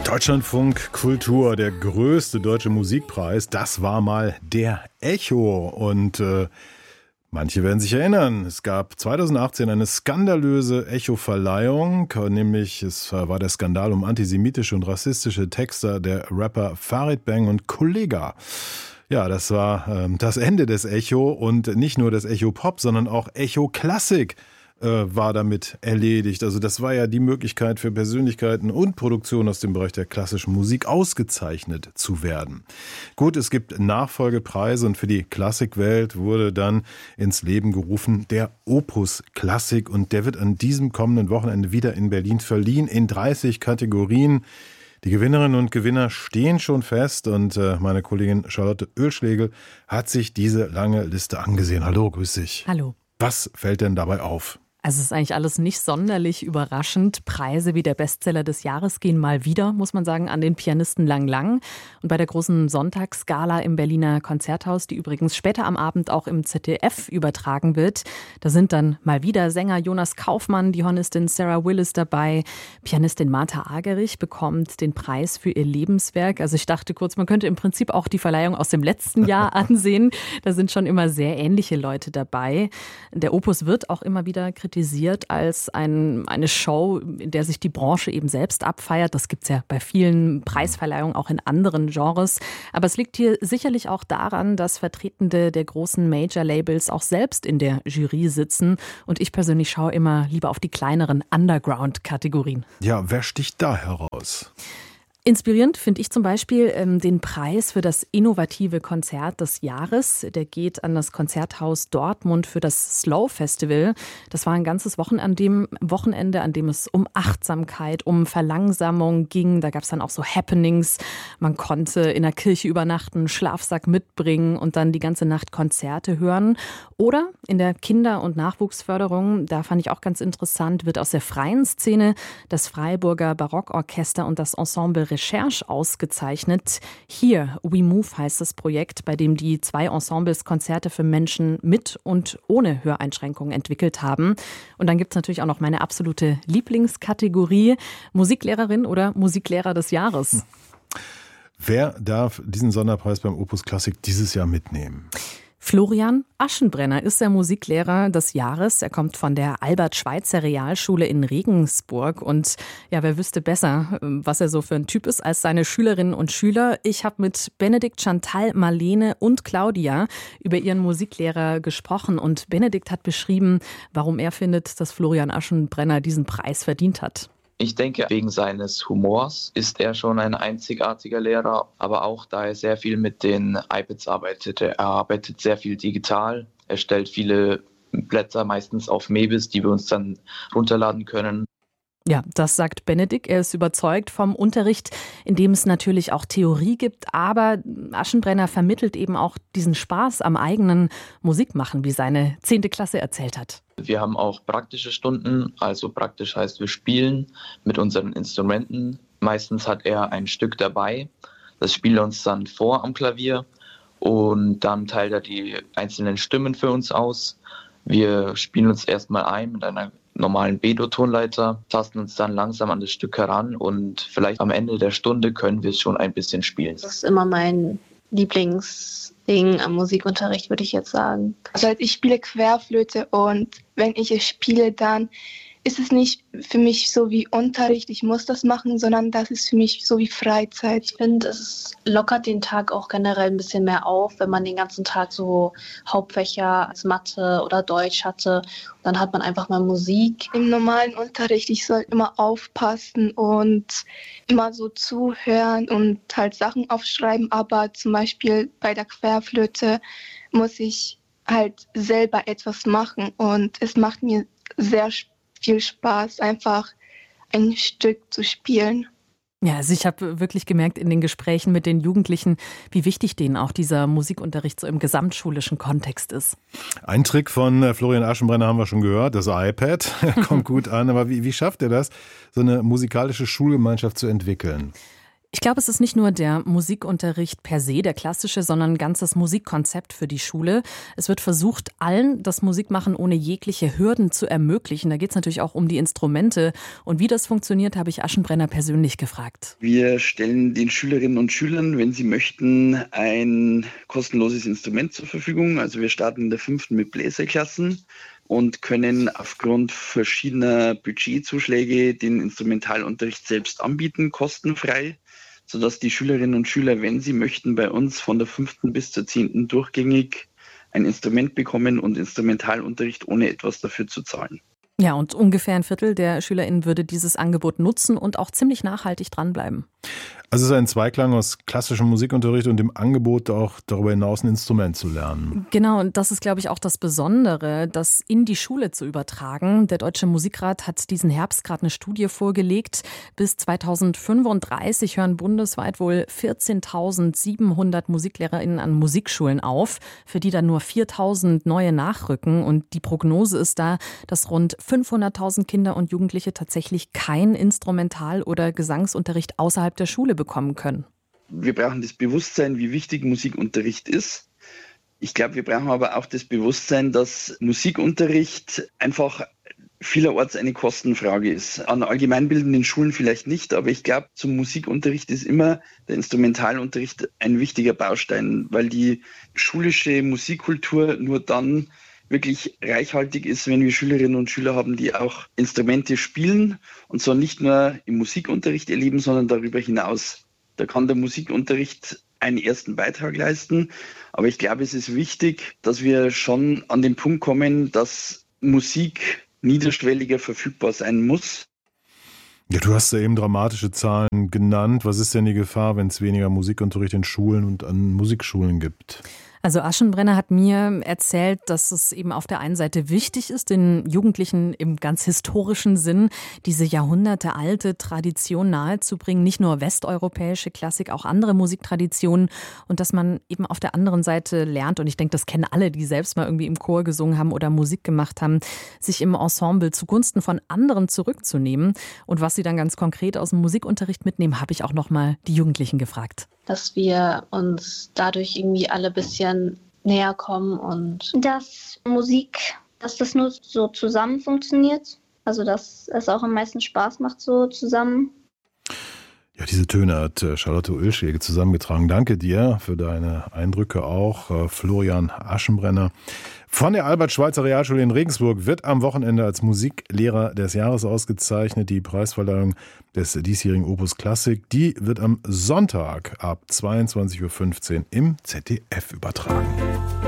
Deutschlandfunk Kultur, der größte deutsche Musikpreis, das war mal der Echo. Und manche werden sich erinnern, es gab 2018 eine skandalöse Echo-Verleihung, nämlich es war der Skandal um antisemitische und rassistische Texte der Rapper Farid Bang und Kollega. Ja, das war das Ende des Echo und nicht nur des Echo Pop, sondern auch Echo Klassik war damit erledigt. Also das war ja die Möglichkeit für Persönlichkeiten und Produktionen aus dem Bereich der klassischen Musik ausgezeichnet zu werden. Gut, es gibt Nachfolgepreise und für die Klassikwelt wurde dann ins Leben gerufen der Opus Klassik und der wird an diesem kommenden Wochenende wieder in Berlin verliehen in 30 Kategorien. Die Gewinnerinnen und Gewinner stehen schon fest und meine Kollegin Charlotte Oehlschlegel hat sich diese lange Liste angesehen. Hallo, grüß dich. Hallo. Was fällt denn dabei auf? Also es ist eigentlich alles nicht sonderlich überraschend. Preise wie der Bestseller des Jahres gehen mal wieder, muss man sagen, an den Pianisten Lang Lang. Und bei der großen Sonntagsgala im Berliner Konzerthaus, die übrigens später am Abend auch im ZDF übertragen wird, da sind dann mal wieder Sänger Jonas Kaufmann, die Hornistin Sarah Willis dabei. Pianistin Martha Argerich bekommt den Preis für ihr Lebenswerk. Also ich dachte kurz, man könnte im Prinzip auch die Verleihung aus dem letzten Jahr ansehen. Da sind schon immer sehr ähnliche Leute dabei. Der Opus wird auch immer wieder kritisiert als eine Show, in der sich die Branche eben selbst abfeiert. Das gibt es ja bei vielen Preisverleihungen auch in anderen Genres. Aber es liegt hier sicherlich auch daran, dass Vertretende der großen Major-Labels auch selbst in der Jury sitzen. Und ich persönlich schaue immer lieber auf die kleineren Underground-Kategorien. Ja, wer sticht da heraus? Inspirierend finde ich zum Beispiel den Preis für das innovative Konzert des Jahres. Der geht an das Konzerthaus Dortmund für das Slow Festival. Das war ein ganzes Wochenende, an dem es um Achtsamkeit, um Verlangsamung ging. Da gab es dann auch so Happenings. Man konnte in der Kirche übernachten, Schlafsack mitbringen und dann die ganze Nacht Konzerte hören. Oder in der Kinder- und Nachwuchsförderung, da fand ich auch ganz interessant, wird aus der freien Szene das Freiburger Barockorchester und das Ensemble Recherche ausgezeichnet. Hier, We Move heißt das Projekt, bei dem die zwei Ensembles Konzerte für Menschen mit und ohne Höreinschränkungen entwickelt haben. Und dann gibt es natürlich auch noch meine absolute Lieblingskategorie, Musiklehrerin oder Musiklehrer des Jahres. Wer darf diesen Sonderpreis beim Opus Klassik dieses Jahr mitnehmen? Florian Aschenbrenner ist der Musiklehrer des Jahres. Er kommt von der Albert-Schweitzer-Realschule in Regensburg. Und ja, wer wüsste besser, was er so für ein Typ ist als seine Schülerinnen und Schüler. Ich habe mit Benedikt, Chantal, Marlene und Claudia über ihren Musiklehrer gesprochen. Und Benedikt hat beschrieben, warum er findet, dass Florian Aschenbrenner diesen Preis verdient hat. Ich denke, wegen seines Humors ist er schon ein einzigartiger Lehrer, aber auch da er sehr viel mit den iPads arbeitet. Er arbeitet sehr viel digital, er stellt viele Blätter meistens auf Mebis, die wir uns dann runterladen können. Ja, das sagt Benedikt. Er ist überzeugt vom Unterricht, in dem es natürlich auch Theorie gibt. Aber Aschenbrenner vermittelt eben auch diesen Spaß am eigenen Musikmachen, wie seine 10. Klasse erzählt hat. Wir haben auch praktische Stunden, also praktisch heißt, wir spielen mit unseren Instrumenten. Meistens hat er ein Stück dabei, das spielt er uns dann vor am Klavier und dann teilt er die einzelnen Stimmen für uns aus. Wir spielen uns erstmal ein mit einer normalen B-Dur-Tonleiter, tasten uns dann langsam an das Stück heran und vielleicht am Ende der Stunde können wir es schon ein bisschen spielen. Das ist immer mein Lieblingsding am Musikunterricht, würde ich jetzt sagen. Also ich spiele Querflöte und wenn ich es spiele, dann ist es nicht für mich so wie Unterricht, ich muss das machen, sondern das ist für mich so wie Freizeit. Ich finde, es lockert den Tag auch generell ein bisschen mehr auf, wenn man den ganzen Tag so Hauptfächer als Mathe oder Deutsch hatte. Dann hat man einfach mal Musik. Im normalen Unterricht, ich soll immer aufpassen und immer so zuhören und halt Sachen aufschreiben, aber zum Beispiel bei der Querflöte muss ich halt selber etwas machen und es macht mir sehr viel Spaß, einfach ein Stück zu spielen. Ja, also ich habe wirklich gemerkt in den Gesprächen mit den Jugendlichen, wie wichtig denen auch dieser Musikunterricht so im gesamtschulischen Kontext ist. Ein Trick von Florian Aschenbrenner haben wir schon gehört, das iPad. Kommt gut an, aber wie schafft er das, so eine musikalische Schulgemeinschaft zu entwickeln? Ich glaube, es ist nicht nur der Musikunterricht per se, der klassische, sondern ein ganzes Musikkonzept für die Schule. Es wird versucht, allen das Musikmachen ohne jegliche Hürden zu ermöglichen. Da geht es natürlich auch um die Instrumente. Und wie das funktioniert, habe ich Aschenbrenner persönlich gefragt. Wir stellen den Schülerinnen und Schülern, wenn sie möchten, ein kostenloses Instrument zur Verfügung. Also wir starten in der 5. mit Bläserklassen und können aufgrund verschiedener Budgetzuschläge den Instrumentalunterricht selbst anbieten, kostenfrei, sodass die Schülerinnen und Schüler, wenn sie möchten, bei uns von der 5. bis zur 10. durchgängig ein Instrument bekommen und Instrumentalunterricht ohne etwas dafür zu zahlen. Ja, und ungefähr ein Viertel der SchülerInnen würde dieses Angebot nutzen und auch ziemlich nachhaltig dranbleiben. Also es ist ein Zweiklang aus klassischem Musikunterricht und dem Angebot, auch darüber hinaus ein Instrument zu lernen. Genau, und das ist, glaube ich, auch das Besondere, das in die Schule zu übertragen. Der Deutsche Musikrat hat diesen Herbst gerade eine Studie vorgelegt. Bis 2035 hören bundesweit wohl 14.700 MusiklehrerInnen an Musikschulen auf, für die dann nur 4.000 neue nachrücken. Und die Prognose ist da, dass rund 500.000 Kinder und Jugendliche tatsächlich kein Instrumental- oder Gesangsunterricht außerhalb der Schule bekommen können. Wir brauchen das Bewusstsein, wie wichtig Musikunterricht ist. Ich glaube, wir brauchen aber auch das Bewusstsein, dass Musikunterricht einfach vielerorts eine Kostenfrage ist. An allgemeinbildenden Schulen vielleicht nicht, aber ich glaube, zum Musikunterricht ist immer der Instrumentalunterricht ein wichtiger Baustein, weil die schulische Musikkultur nur dann wirklich reichhaltig ist, wenn wir Schülerinnen und Schüler haben, die auch Instrumente spielen und zwar nicht nur im Musikunterricht erleben, sondern darüber hinaus. Da kann der Musikunterricht einen ersten Beitrag leisten, aber ich glaube, es ist wichtig, dass wir schon an den Punkt kommen, dass Musik niederschwelliger verfügbar sein muss. Ja, du hast ja eben dramatische Zahlen genannt. Was ist denn die Gefahr, wenn es weniger Musikunterricht in Schulen und an Musikschulen gibt? Also Aschenbrenner hat mir erzählt, dass es eben auf der einen Seite wichtig ist, den Jugendlichen im ganz historischen Sinn diese jahrhundertealte Tradition nahezubringen, nicht nur westeuropäische Klassik, auch andere Musiktraditionen und dass man eben auf der anderen Seite lernt, und ich denke, das kennen alle, die selbst mal irgendwie im Chor gesungen haben oder Musik gemacht haben, sich im Ensemble zugunsten von anderen zurückzunehmen. Und was sie dann ganz konkret aus dem Musikunterricht mitnehmen, habe ich auch nochmal die Jugendlichen gefragt. Dass wir uns dadurch irgendwie alle ein bisschen näher kommen und dass Musik, dass das nur so zusammen funktioniert. Also dass es auch am meisten Spaß macht, so zusammen. Ja, diese Töne hat Charlotte Oehlschläge zusammengetragen. Danke dir für deine Eindrücke auch. Florian Aschenbrenner von der Albert-Schweitzer-Realschule in Regensburg wird am Wochenende als Musiklehrer des Jahres ausgezeichnet. Die Preisverleihung des diesjährigen Opus Klassik, die wird am Sonntag ab 22:15 Uhr im ZDF übertragen.